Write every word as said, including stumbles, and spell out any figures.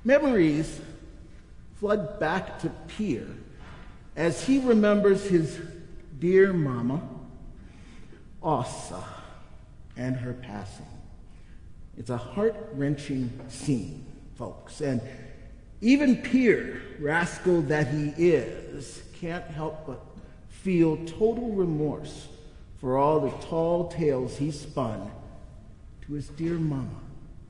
Memories flood back to Pierre as he remembers his dear mama, Ossa, and her passing. It's a heart-wrenching scene, folks, and even Pierre, rascal that he is, can't help but feel total remorse for all the tall tales he spun to his dear mama.